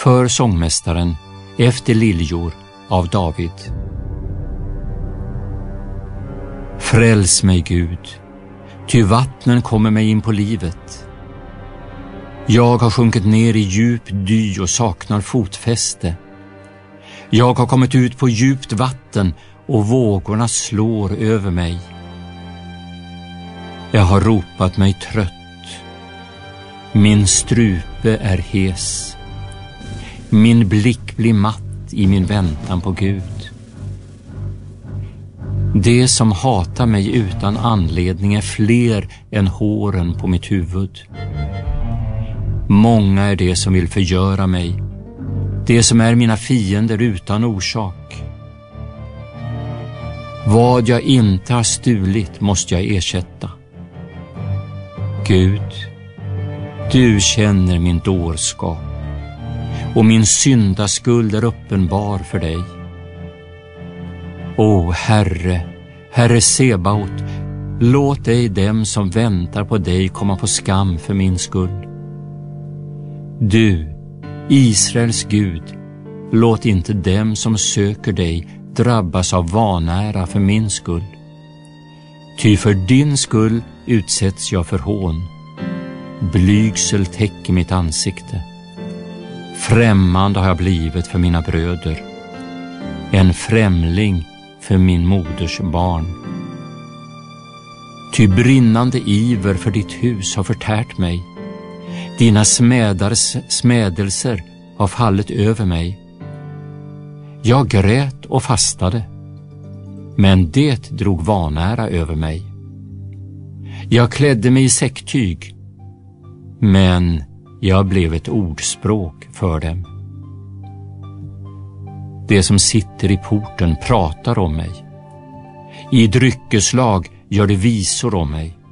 För sångmästaren efter liljor av David. Fräls mig, Gud, ty vattnen kommer mig in på livet. Jag har sjunkit ner i djup dy och saknar fotfäste. Jag har kommit ut på djupt vatten och vågorna slår över mig. Jag har ropat mig trött. Min strupe är hes. Min blick blir matt i min väntan på Gud. Det som hatar mig utan anledning är fler än håren på mitt huvud. Många är det som vill förgöra mig, det som är mina fiender utan orsak. Vad jag inte har stulit måste jag ersätta. Gud, du känner min dårskap och min syndaskuld är uppenbar för dig. O Herre, Herre Sebaot, låt ej dem som väntar på dig komma på skam för min skull. Du, Israels Gud, låt inte dem som söker dig drabbas av vanära för min skull. Ty för din skull utsätts jag för hån. Blygsel täcker mitt ansikte. Främmande har jag blivit för mina bröder, en främling för min moders barn. Ty brinnande iver för ditt hus har förtärt mig. Dina smädares smädelser har fallit över mig. Jag grät och fastade, men det drog vanära över mig. Jag klädde mig i säcktyg, men jag blev ett ordspråk för dem. Det som sitter i porten pratar om mig. I dryckeslag gör det visor om mig.